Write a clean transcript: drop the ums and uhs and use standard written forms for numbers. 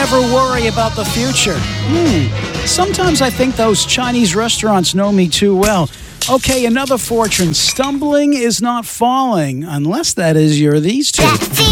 never worry about the future. Sometimes I think those Chinese restaurants know me too well. Okay, another fortune. Stumbling is not falling, unless that is you're these two.